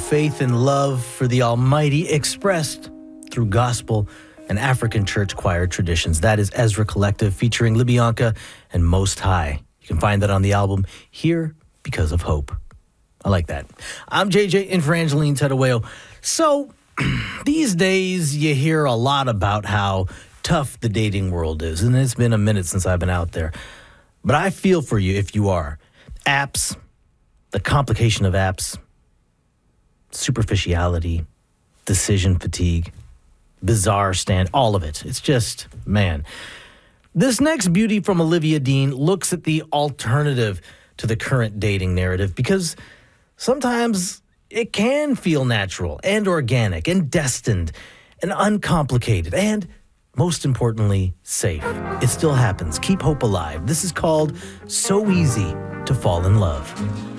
faith and love for the Almighty expressed through gospel and African church choir traditions. That is Ezra Collective featuring Libyanka and Most High. You can find that on the album Here Because of Hope. I like that. I'm JJ in for Angeline Tedaweo. So these days you hear a lot about how tough the dating world is, and it's been a minute since I've been out there. But I feel for you if you are. Apps, the complication of apps, superficiality, decision fatigue, bizarre stand, all of it. It's just, man. This next beauty from Olivia Dean looks at the alternative to the current dating narrative because sometimes it can feel natural and organic and destined and uncomplicated and, most importantly, safe. It still happens. Keep hope alive. This is called So Easy to Fall in Love.